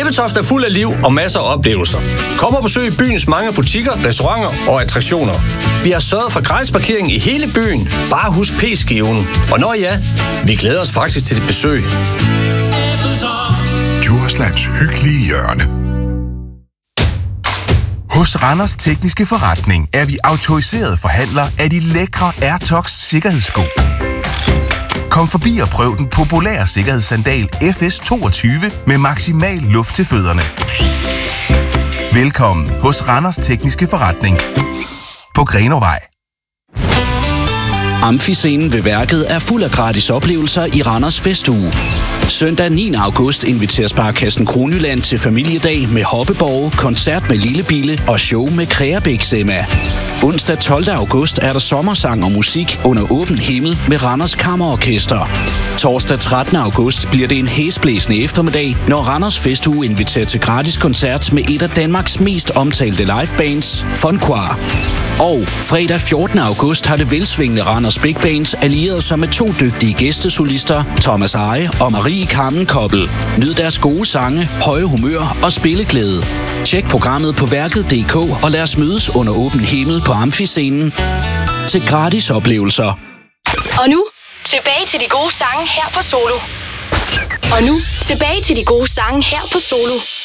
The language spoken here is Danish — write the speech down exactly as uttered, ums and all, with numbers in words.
Ebeltoft er fuld af liv og masser af oplevelser. Kom og besøg byens mange butikker, restauranter og attraktioner. Vi har sørget for gratis parkering i hele byen. Bare husk P-skiven. Og når ja, vi glæder os faktisk til dit besøg. Djurslands hyggelige hjørne. Hos Randers Tekniske Forretning er vi autoriseret forhandler af de lækre Airtox sikkerhedssko. Kom forbi og prøv den populære sikkerhedssandal F S toogtyve med maksimal luft til fødderne. Velkommen hos Randers Tekniske Forretning på Grenovej. Amfiscenen ved værket er fuld af gratis oplevelser i Randers Festuge. Søndag niende august inviterer Sparekassen Kronjylland til familiedag med hoppeborg, koncert med Lille Bille og show med Kreabæk Emma. Onsdag tolvte august er der sommersang og musik under åben himmel med Randers Kammerorkester. Torsdag trettende august bliver det en hæsblæsende eftermiddag, når Randers Festuge inviterer til gratis koncert med et af Danmarks mest omtalte livebands, Funquar. Og fredag fjortende august har det velsvingende Randers Big Bands allieret sig med to dygtige gæstesolister, Thomas Eje og Marie Carmen Koppel. Nyd deres gode sange, høje humør og spilleglæde. Tjek programmet på værket punktum d k og lad os mødes under åben himmel på Amfiscenen til gratis oplevelser. Og nu, tilbage til de gode sange her på Solo. Og nu, tilbage til de gode sange her på Solo.